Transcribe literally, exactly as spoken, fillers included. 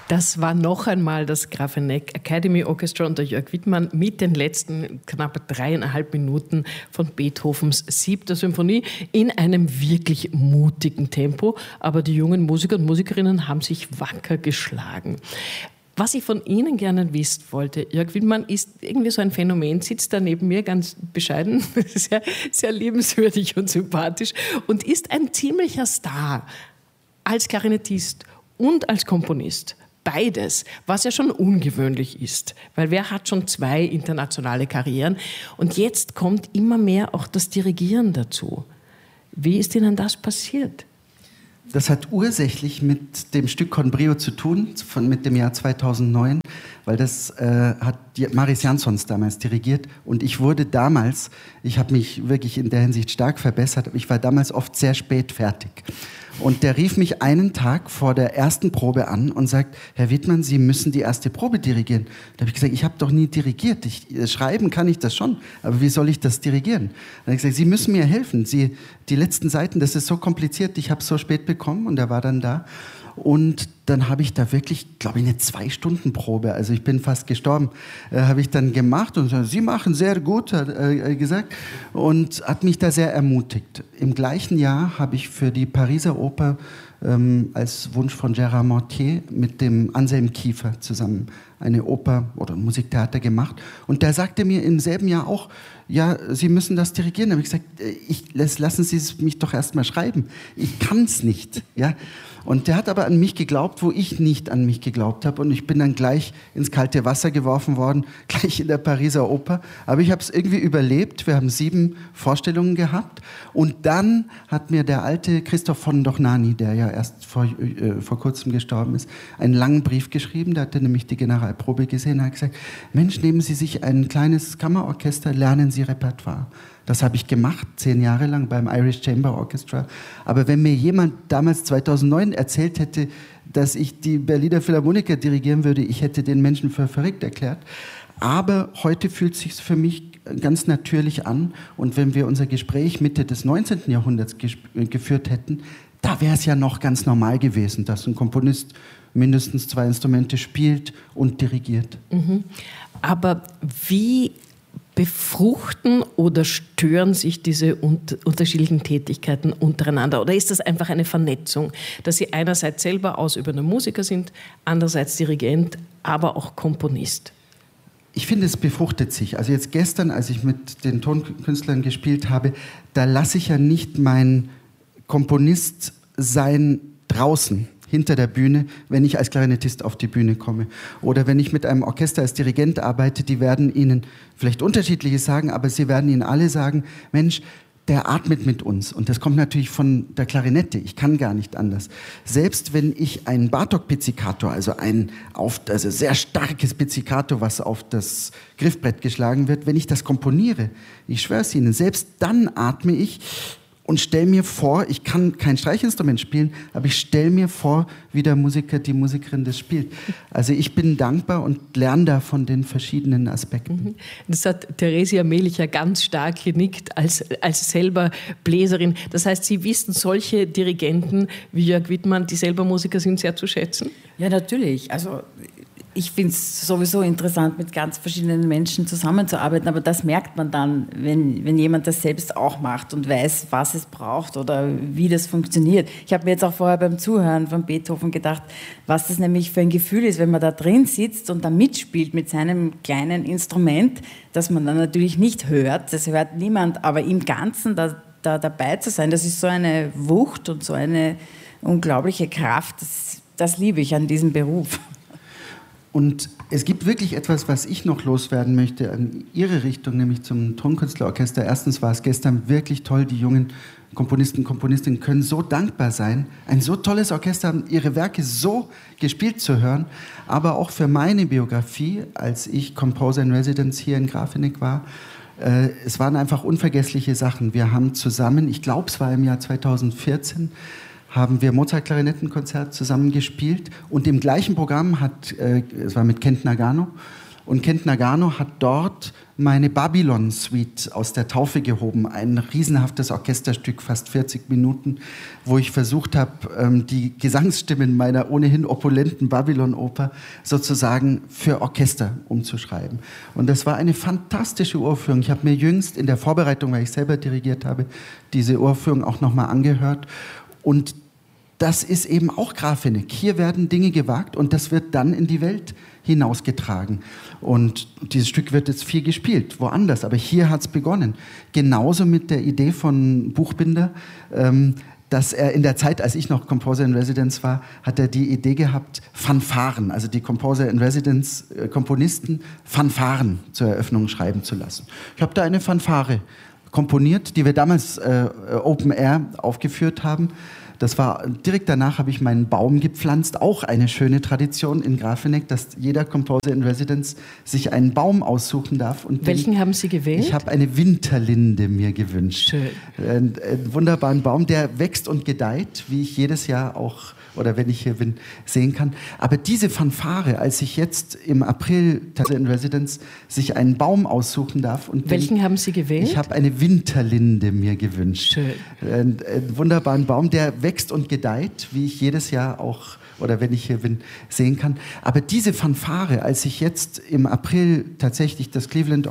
Das war noch einmal das Grafeneck Academy Orchestra unter Jörg Wittmann mit den letzten knapp dreieinhalb Minuten von Beethovens Siebter Symphonie in einem wirklich mutigen Tempo. Aber die jungen Musiker und Musikerinnen haben sich wacker geschlagen. Was ich von Ihnen gerne wissen wollte, Jörg Wittmann ist irgendwie so ein Phänomen, sitzt da neben mir ganz bescheiden, sehr, sehr liebenswürdig und sympathisch und ist ein ziemlicher Star als Klarinettist und als Komponist. Beides, was ja schon ungewöhnlich ist, weil wer hat schon zwei internationale Karrieren? Und jetzt kommt immer mehr auch das Dirigieren dazu. Wie ist Ihnen das passiert? Das hat ursächlich mit dem Stück Con Brio zu tun, von, mit dem Jahr zweitausendneun, weil das äh, hat Maris Jansons damals dirigiert und ich wurde damals, ich habe mich wirklich in der Hinsicht stark verbessert, aber ich war damals oft sehr spät fertig. Und der rief mich einen Tag vor der ersten Probe an und sagt, Herr Wittmann, Sie müssen die erste Probe dirigieren. Da habe ich gesagt, ich habe doch nie dirigiert. Ich, schreiben kann ich das schon, aber wie soll ich das dirigieren? Dann habe ich gesagt, Sie müssen mir helfen. Sie, die letzten Seiten, das ist so kompliziert, ich habe es so spät bekommen und er war dann da. Und dann habe ich da wirklich, glaube ich, eine Zwei-Stunden-Probe, also ich bin fast gestorben, äh, habe ich dann gemacht und so, Sie machen sehr gut, hat er äh, gesagt, und hat mich da sehr ermutigt. Im gleichen Jahr habe ich für die Pariser Oper ähm, als Wunsch von Gérard Mortier mit dem Anselm Kiefer zusammen eine Oper oder ein Musiktheater gemacht. Und der sagte mir im selben Jahr auch, ja, Sie müssen das dirigieren. Da habe ich gesagt, ich, lassen Sie es mich doch erst mal schreiben. Ich kann es nicht. Ja? Und der hat aber an mich geglaubt, wo ich nicht an mich geglaubt habe. Und ich bin dann gleich ins kalte Wasser geworfen worden, gleich in der Pariser Oper. Aber ich habe es irgendwie überlebt. Wir haben sieben Vorstellungen gehabt. Und dann hat mir der alte Christoph von Dohnanyi, der ja erst vor, äh, vor kurzem gestorben ist, einen langen Brief geschrieben. Da hat er nämlich die Generalprobe gesehen und hat gesagt, Mensch, nehmen Sie sich ein kleines Kammerorchester, lernen Sie Repertoire. Das habe ich gemacht, zehn Jahre lang beim Irish Chamber Orchestra. Aber wenn mir jemand damals zweitausendneun erzählt hätte, dass ich die Berliner Philharmoniker dirigieren würde, ich hätte den Menschen für verrückt erklärt. Aber heute fühlt es sich für mich ganz natürlich an. Und wenn wir unser Gespräch Mitte des neunzehnten Jahrhunderts ges- geführt hätten, da wäre es ja noch ganz normal gewesen, dass ein Komponist mindestens zwei Instrumente spielt und dirigiert. Mhm. Aber wie befruchten oder stören sich diese un- unterschiedlichen Tätigkeiten untereinander? Oder ist das einfach eine Vernetzung, dass Sie einerseits selber ausübender Musiker sind, andererseits Dirigent, aber auch Komponist? Ich finde, es befruchtet sich. Also jetzt gestern, als ich mit den Tonkünstlern gespielt habe, da lasse ich ja nicht mein Komponist-Sein draußen, hinter der Bühne, wenn ich als Klarinettist auf die Bühne komme. Oder wenn ich mit einem Orchester als Dirigent arbeite, die werden Ihnen vielleicht Unterschiedliches sagen, aber sie werden Ihnen alle sagen, Mensch, der atmet mit uns. Und das kommt natürlich von der Klarinette. Ich kann gar nicht anders. Selbst wenn ich ein Bartók-Pizzicato, also ein auf, also sehr starkes Pizzicato, was auf das Griffbrett geschlagen wird, wenn ich das komponiere, ich schwöre es Ihnen, selbst dann atme ich und stelle mir vor, ich kann kein Streichinstrument spielen, aber ich stelle mir vor, wie der Musiker, die Musikerin das spielt. Also ich bin dankbar und lerne da von den verschiedenen Aspekten. Das hat Theresia Mehlicher ganz stark genickt, als, als selber Bläserin. Das heißt, Sie wissen solche Dirigenten wie Jörg Wittmann, die selber Musiker sind, sehr zu schätzen? Ja, natürlich. Also ich finde es sowieso interessant, mit ganz verschiedenen Menschen zusammenzuarbeiten, aber das merkt man dann, wenn, wenn jemand das selbst auch macht und weiß, was es braucht oder wie das funktioniert. Ich habe mir jetzt auch vorher beim Zuhören von Beethoven gedacht, was das nämlich für ein Gefühl ist, wenn man da drin sitzt und da mitspielt mit seinem kleinen Instrument, das man dann natürlich nicht hört, das hört niemand, aber im Ganzen da, da dabei zu sein, das ist so eine Wucht und so eine unglaubliche Kraft, das, das liebe ich an diesem Beruf. Und es gibt wirklich etwas, was ich noch loswerden möchte an Ihre Richtung, nämlich zum Tonkünstlerorchester. Erstens war es gestern wirklich toll, die jungen Komponisten, Komponistinnen können so dankbar sein, ein so tolles Orchester haben, ihre Werke so gespielt zu hören, aber auch für meine Biografie, als ich Composer in Residence hier in Grafeneck war, äh, es waren einfach unvergessliche Sachen. Wir haben zusammen, ich glaube es war im Jahr zweitausendvierzehn, haben wir Mozart-Klarinettenkonzert zusammen gespielt und im gleichen Programm hat, äh, es war mit Kent Nagano, Und Kent Nagano hat dort meine Babylon-Suite aus der Taufe gehoben. Ein riesenhaftes Orchesterstück, fast vierzig Minuten, wo ich versucht habe, die Gesangsstimmen meiner ohnehin opulenten Babylon-Oper sozusagen für Orchester umzuschreiben. Und das war eine fantastische Uraufführung. Ich habe mir jüngst in der Vorbereitung, weil ich selber dirigiert habe, diese Uraufführung auch nochmal angehört. Und das ist eben auch Grafenek. Hier werden Dinge gewagt und das wird dann in die Welt hinausgetragen. Und dieses Stück wird jetzt viel gespielt, woanders, aber hier hat es begonnen. Genauso mit der Idee von Buchbinder, ähm, dass er in der Zeit, als ich noch Composer in Residence war, hat er die Idee gehabt, Fanfaren, also die Composer in Residence, äh, Komponisten, Fanfaren zur Eröffnung schreiben zu lassen. Ich habe da eine Fanfare komponiert, die wir damals äh, Open Air aufgeführt haben. Das war, direkt danach habe ich meinen Baum gepflanzt, auch eine schöne Tradition in Grafenek, dass jeder Composer in Residence sich einen Baum aussuchen darf. Und welchen den, haben Sie gewählt? Ich habe eine Winterlinde mir gewünscht. Schön. Einen, einen wunderbaren Baum, der wächst und gedeiht, wie ich jedes Jahr auch, oder wenn ich hier bin, sehen kann. Aber diese Fanfare, als ich jetzt im April in Residence sich einen Baum aussuchen darf. Und welchen den, haben Sie gewählt? Ich habe eine Winterlinde mir gewünscht. Schön. Einen, einen wunderbaren Baum, der wächst und gedeiht, wie ich jedes Jahr auch, oder wenn ich hier bin, sehen kann. Aber diese Fanfare, als ich jetzt im April tatsächlich das Cleveland